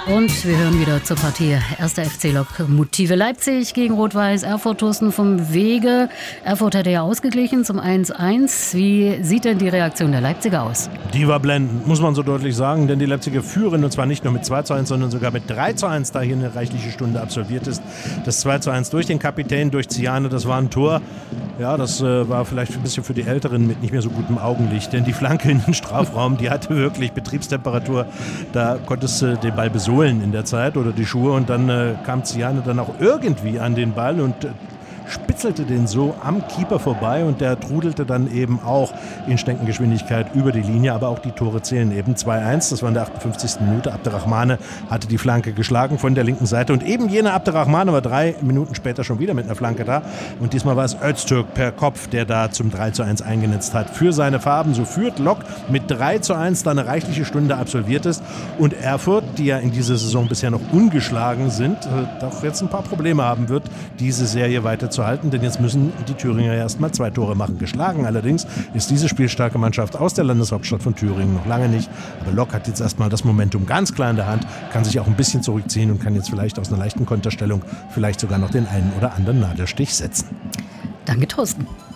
Und wir hören wieder zur Partie 1. FC Lokomotive Leipzig gegen Rot-Weiß Erfurt. Thorsten vom Wege. Erfurt hätte ja ausgeglichen zum 1:1. Wie sieht denn die Reaktion der Leipziger aus? Die war blendend, muss man so deutlich sagen, denn die Leipziger führen, und zwar nicht nur mit 2:1, sondern sogar mit 3:1, da hier eine reichliche Stunde absolviert ist. Das 2:1 durch den Kapitän, durch Ziane, das war ein Tor. Ja, das war vielleicht ein bisschen für die Älteren mit nicht mehr so gutem Augenlicht, denn die Flanke in den Strafraum, die hatte wirklich Betriebstemperatur. Da konntest du den Ball besohlen in der Zeit oder die Schuhe, und dann kam Ziane dann auch irgendwie an den Ball und spitzelte den so am Keeper vorbei, und der trudelte dann eben auch in Schneckengeschwindigkeit über die Linie, aber auch die Tore zählen eben. 2:1, das war in der 58. Minute. Abderrahmane hatte die Flanke geschlagen von der linken Seite, und eben jener Abderrahmane war 3 Minuten später schon wieder mit einer Flanke da, und diesmal war es Öztürk per Kopf, der da zum 3:1 eingenetzt hat. Für seine Farben, so führt Lok mit 3:1, da eine reichliche Stunde absolviert ist, und Erfurt, die ja in dieser Saison bisher noch ungeschlagen sind, doch jetzt ein paar Probleme haben wird, diese Serie weiter zu halten, denn jetzt müssen die Thüringer erstmal 2 Tore machen. Geschlagen allerdings ist diese spielstarke Mannschaft aus der Landeshauptstadt von Thüringen noch lange nicht, aber Lok hat jetzt erstmal das Momentum ganz klar in der Hand, kann sich auch ein bisschen zurückziehen und kann jetzt vielleicht aus einer leichten Konterstellung vielleicht sogar noch den einen oder anderen Nadelstich setzen. Danke, Thorsten.